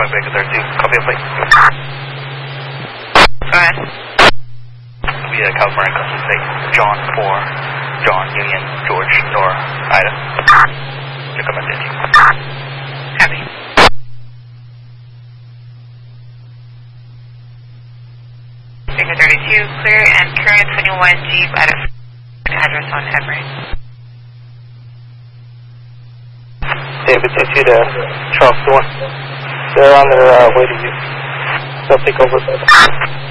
Baker 32, copy and plate. Go ahead. We California Custom State, John 4, John, Union, George, Nora, Ida. Check up message. Copy. Baker 32, clear and current 21 Jeep at a address on Emory. David 22 to Charles 1. They're on their way to you. They'll take over.